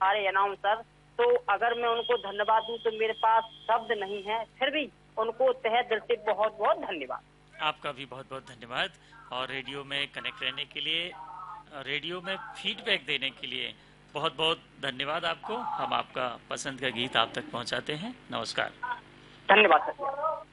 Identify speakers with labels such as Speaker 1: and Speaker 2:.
Speaker 1: सारे अनाउंसर, तो अगर मैं उनको धन्यवाद दूं तो मेरे पास शब्द नहीं है। फिर भी उनको तहे दिल से बहुत बहुत धन्यवाद।
Speaker 2: आपका भी बहुत बहुत धन्यवाद। और रेडियो में कनेक्ट रहने के लिए, रेडियो में फीडबैक देने के लिए बहुत बहुत धन्यवाद आपको। हम आपका पसंद का गीत आप तक पहुंचाते हैं। नमस्कार।
Speaker 1: धन्यवाद सर।